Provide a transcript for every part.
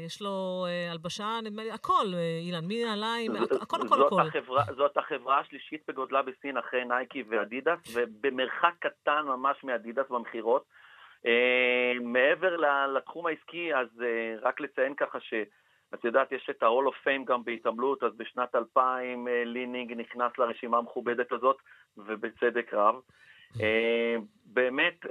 יש לו הלבשה, נדמה לי, הכל, אילן, מנעליים, הכל. זאת החברה השלישית בגודלה בסין אחרי נייקי ואדידס, ובמרחק קטן ממש מאדידס במחירות. מעבר לתחום העסקי, אז רק לציין ככה את יודעת, יש את ה-Hall of Fame גם בהתעמלות, אז בשנת 2000 לינינג נכנס לרשימה המכובדת הזאת, ובצדק רב. באמת,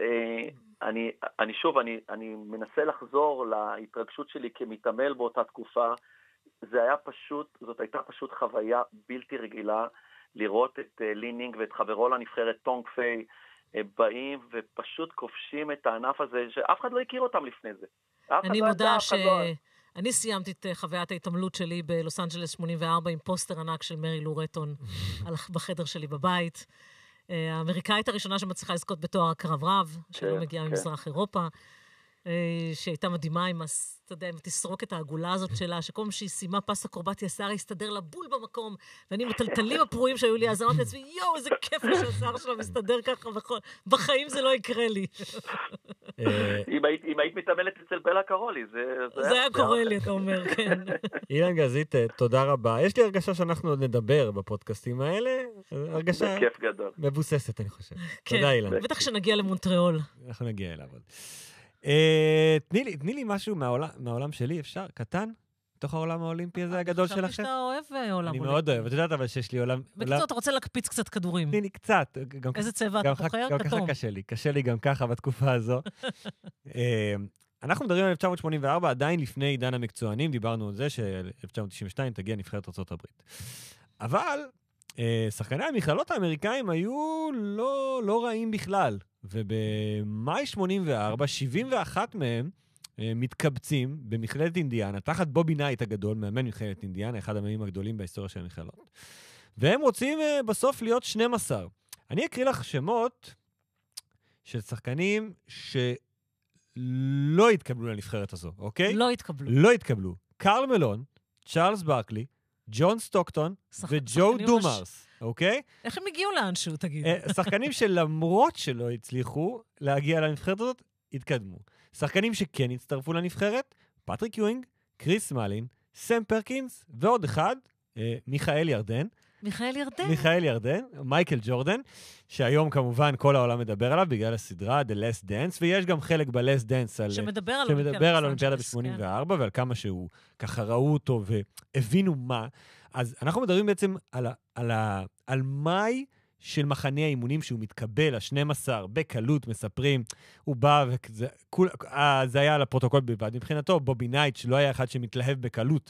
אני מנסה לחזור להתרגשות שלי כמתעמל באותה תקופה. זאת הייתה פשוט חוויה בלתי רגילה, לראות את לינינג ואת חברו לנבחרת טונג פיי, באים ופשוט כובשים את הענף הזה, שאף אחד לא הכיר אותם לפני זה. אני מודה אני סיימתי את חוויית ההתעמלות שלי בלוס אנג'לס 84 עם פוסטר ענק של מרי לו רטון בחדר שלי בבית. האמריקאית הראשונה שמצליחה לזכות בתואר הקרב רב, שלא מגיעה ממזרח אירופה, שהייתה מדהימה עם תסרוק את העגולה הזאת שלה, שכל פעם שהיא סיימה פס אקרובטי, השיער הסתדר לה בול במקום, ואני מטלטלים הפרועים שהיו לי, אז אמרתי לעצמי, איזה כיף שהשיער שלה מסתדר ככה, בחיים זה לא יקרה לי. אם היית מתעמלת אצל בלה קרולי, זה היה קורה לי, אתה אומר, כן. אילן גזית, תודה רבה. יש לי הרגשה שאנחנו עוד נדבר בפודקאסטים האלה, הרגשה בכיף גדול. מבוססת, אני חושב. תודה, אילן. בטח שנגיע למונטריאול. אנחנו נגיע אליו עוד. תני לי משהו מהעולם שלי, אפשר? קטן? בתוך העולם האולימפי הזה הגדול שלכם? חשבתי שאתה אוהב עולם אולימפי. אני מאוד אוהב, את יודעת אבל שיש לי עולם... בקיצור, אתה רוצה להקפיץ קצת כדורים. תני לי קצת. איזה צבע אתה בוחר? גם ככה קשה לי גם ככה בתקופה הזו. אנחנו מדברים על 1984, עדיין לפני עידן המקצוענים, דיברנו על זה ש-1992 תגיע נבחרת ארצות הברית. אבל שחקני המכללות האמריקאים היו לא רעים בכלל. ובמאי 84, 71 מהם מתקבצים במכללת אינדיאנה, תחת בובי נייט הגדול, מאמן מכללת אינדיאנה, אחד המאמנים הגדולים בהיסטוריה של המכללות. והם רוצים בסוף להיות 12. אני אקריא לך שמות של שחקנים שלא התקבלו לנבחרת הזו, אוקיי? לא התקבלו. קרל מלון, צ'ארלס ברקלי, ג'ון סטוקטון וג'ו דומרס. אוקיי? איך הם הגיעו לאנשהו, תגיד? שחקנים שלמרות שלא הצליחו להגיע לנבחרת הזאת, התקדמו. שחקנים שכן הצטרפו לנבחרת, פטריק יואינג, קריס מלין, סם פרקינס, ועוד אחד, מיכאל ירדן, מייקל ג'ורדן, שהיום כמובן כל העולם מדבר עליו בגלל הסדרה The Last Dance, ויש גם חלק ב-Last Dance שמדבר על אולימפיאדה ב-84, ועל כמה שהוא ככה ראו אותו והבינו מה. אז אנחנו מדברים בעצם על מאי של מחנה האימונים שהוא מתקבל, ה-12 בקלות מספרים, הוא בא, זה היה על הפרוטוקול בלבד, מבחינתו בובי נייט, שלא היה אחד שמתלהב בקלות,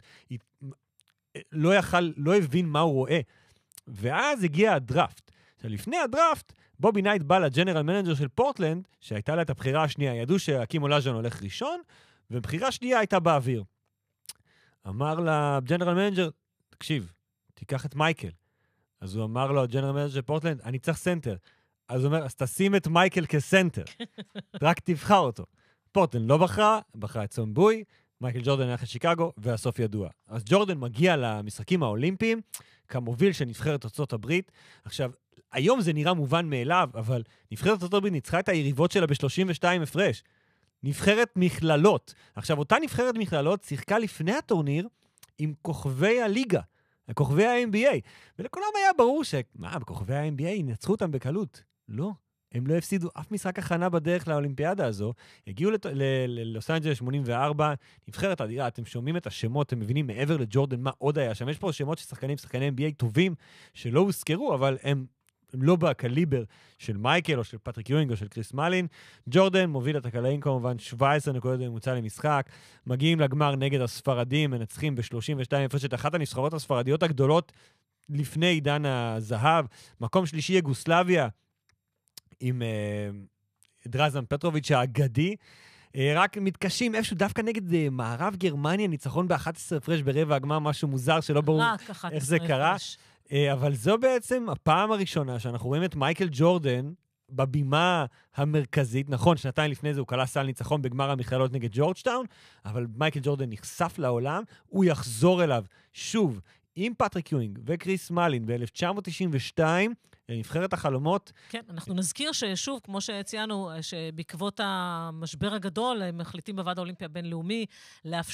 לא הבין מה הוא רואה, ואז הגיע הדראפט. עכשיו, לפני הדראפט, בובי נייט בא לג'נרל מנג'ר של פורטלנד, שהייתה לה את הבחירה השנייה, ידעו שהקים אולאז'ון הולך ראשון, ובחירה שנייה הייתה באוויר. אמר לג'נרל מנג'ר, תקשיב, תיקח את מייקל. אז הוא אמר לו, ג'נרל מנג'ר של פורטלנד, אני צריך סנטר. אז הוא אומר, אז תשים את מייקל כסנטר. רק תבחר אותו. פורטלנד לא בחרה את סון בוי, מייקל ג'ורדן הלך לשיקגו, והסוף ידוע. אז ג'ורדן מגיע למשחקים האולימפיים, כמוביל של נבחרת ארצות הברית. עכשיו, היום זה נראה מובן מאליו, אבל נבחרת ארצות הברית ניצחה את היריבות שלה ב-32 הפרש. נבחרת מכללות. עכשיו, אותה נבחרת מכללות שיחקה לפני הטורניר עם כוכבי הליגה, כוכבי ה-NBA. ולכולם היה ברור בכוכבי ה-NBA ינצחו אותם בקלות. לא. הם לא הפסידו אף משחק הכנה בדרך לאולימפיאדה הזו, הגיעו ללוס אנג'לס 84, נבחרת אדירה, אתם שומעים את השמות, אתם מבינים מעבר לג'ורדן מה עוד היה שם, יש פה שמות של שחקני NBA טובים, שלא הוזכרו, אבל הם לא בקליבר של מייקל, או של פטריק יואינג, או של קריס מלין. ג'ורדן מוביל את הקלעים כמובן, 17 נקודות ממוצע למשחק, מגיעים לגמר נגד הספרדים, מנצחים ב-32 הפרש את אחת הנבחרות הספרדיות הגדולות, לפני עידן הזהב, מקום שלישי יוגוסלביה, עם דרזן פטרוביץ' האגדי, רק מתקשים איפשהו דווקא נגד מערב גרמניה, ניצחון ב-11 הפרש ברבע הגמר, משהו מוזר שלא ברור איך זה קרה. אבל זו בעצם הפעם הראשונה שאנחנו רואים את מייקל ג'ורדן בבימה המרכזית. נכון, שנתיים לפני זה הוא קלה סל ניצחון בגמר המכללות נגד ג'ורג'טאון, אבל מייקל ג'ורדן נחשף לעולם, הוא יחזור אליו שוב עם פטריק יואינג וקריס מלין ב-1992, נבחרת החלומות. כן, אנחנו נזכיר ששוב, כמו שציינו, שבעקבות המשבר הגדול, הם מחליטים בוועד האולימפי הבינלאומי לאפשר